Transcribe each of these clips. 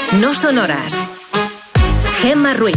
No sonoras. Gemma Ruiz.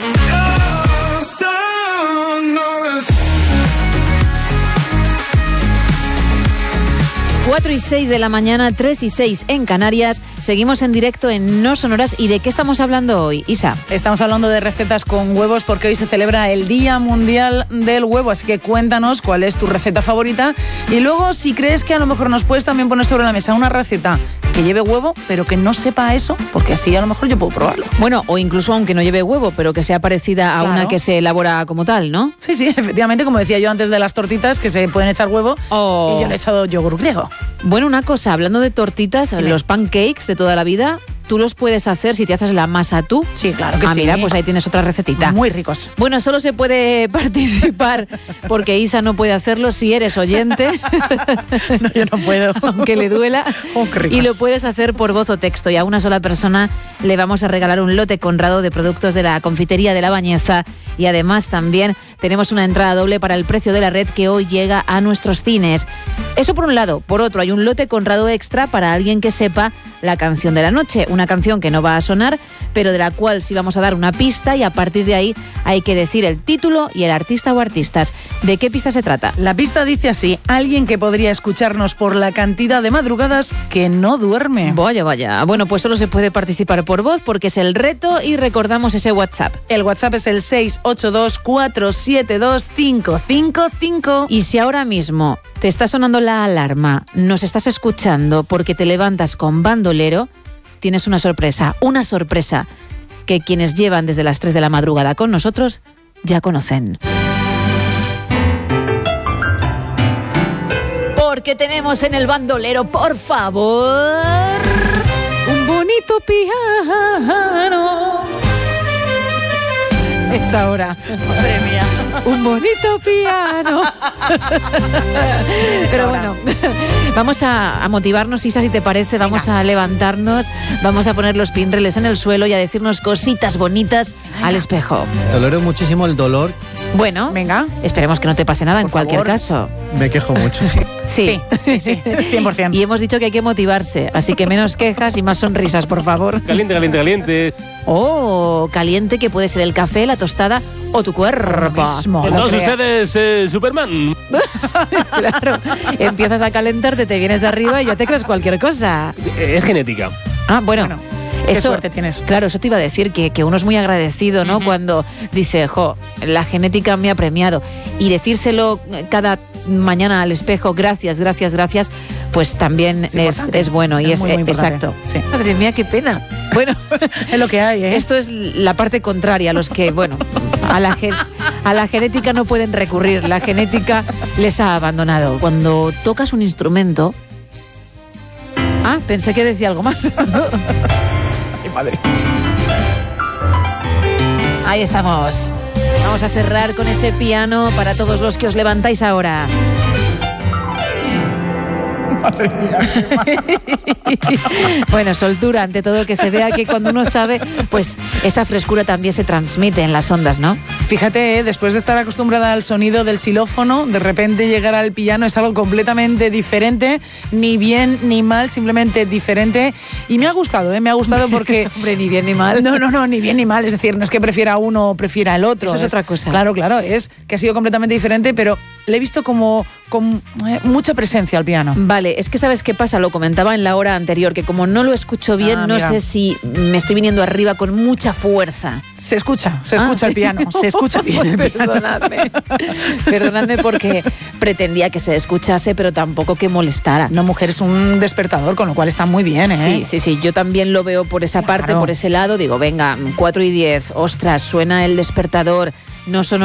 4:06 de la mañana, 3:06 en Canarias. Seguimos en directo en No Sonoras. ¿Y de qué estamos hablando hoy, Isa? Estamos hablando de recetas con huevos porque hoy se celebra el Día Mundial del Huevo. Así que cuéntanos cuál es tu receta favorita. Y luego, si crees que a lo mejor nos puedes también poner sobre la mesa una receta que lleve huevo, pero que no sepa a eso, porque así a lo mejor yo puedo probarlo. Bueno, o incluso aunque no lleve huevo, pero que sea parecida a una que se elabora como tal, ¿no? Sí, sí, efectivamente, como decía yo antes de las tortitas, que se pueden echar huevo, y yo le he echado yogur griego. Bueno, una cosa, hablando de tortitas, los pancakes de toda la vida, tú los puedes hacer si te haces la masa tú. Sí, claro que sí. Mira, pues ahí tienes otra recetita. Muy ricos. Bueno, solo se puede participar porque Isa no puede hacerlo si eres oyente. No, yo no puedo. Aunque le duela. Oh, qué ricos. Y lo puedes hacer por voz o texto. Y a una sola persona le vamos a regalar un lote Conrado de productos de la confitería de La Bañeza. Y además también tenemos una entrada doble para el precio de la red que hoy llega a nuestros cines. Eso por un lado. Por otro, hay un lote Conrado extra para alguien que sepa la canción de la noche. Una canción que no va a sonar, pero de la cual sí vamos a dar una pista y a partir de ahí hay que decir el título y el artista o artistas. ¿De qué pista se trata? La pista dice así: alguien que podría escucharnos por la cantidad de madrugadas que no duerme. Vaya, vaya. Bueno, pues solo se puede participar por voz porque es el reto y recordamos ese WhatsApp. El WhatsApp es el 682-472-555. Y si ahora mismo te está sonando la alarma, nos estás escuchando porque te levantas con bandolero, tienes una sorpresa que quienes llevan desde las 3 de la madrugada con nosotros ya conocen. Porque tenemos en el bandolero, por favor, un bonito piano. Es ahora. Madre mía. Un bonito piano. Pero bueno, vamos a motivarnos, Isa, si te parece. Vamos a levantarnos, vamos a poner los pinreles en el suelo y a decirnos cositas bonitas al espejo. Tolero muchísimo el dolor. Bueno, venga, esperemos que no te pase nada en cualquier caso. Me quejo mucho. Sí, 100%. Y hemos dicho que hay que motivarse, así que menos quejas y más sonrisas, por favor. Caliente, caliente, caliente. Oh, caliente, que puede ser el café, la tostada o tu cuerpo. Con todos ustedes, Superman. Claro, empiezas a calentarte, te vienes arriba y ya te crees cualquier cosa. Es genética. Ah, bueno. Qué suerte tienes. Claro, eso te iba a decir, que uno es muy agradecido, ¿no? Cuando dice, la genética me ha premiado. Y decírselo cada mañana al espejo, gracias, gracias, gracias, pues también es bueno. Y es muy exacto. Sí. Madre mía, qué pena. Bueno, es lo que hay, ¿eh? Esto es la parte contraria, los que, bueno, a la genética no pueden recurrir. La genética les ha abandonado. Cuando tocas un instrumento... Ah, pensé que decía algo más. Madre. Ahí estamos. Vamos a cerrar con ese piano para todos los que os levantáis ahora. Madre mía. Bueno, soltura ante todo, que se vea que cuando uno sabe, pues esa frescura también se transmite en las ondas, ¿no? Fíjate, después de estar acostumbrada al sonido del xilófono, de repente llegar al piano es algo completamente diferente, ni bien ni mal, simplemente diferente. Y me ha gustado porque... Hombre, ni bien ni mal. No, ni bien ni mal. Es decir, no es que prefiera uno o prefiera el otro. Eso es otra cosa. Claro, es que ha sido completamente diferente, pero le he visto como con mucha presencia al piano. Vale, es que ¿sabes qué pasa? Lo comentaba en la hora anterior, que como no lo escucho bien, no sé si me estoy viniendo arriba con mucha fuerza. Se escucha el piano, se escucha bien. Perdonadme porque pretendía que se escuchase, pero tampoco que molestara. No, mujer, es un despertador, con lo cual está muy bien, ¿eh? Sí, yo también lo veo por esa parte, por ese lado. Digo, venga, 4:10, ostras, suena el despertador, no sonó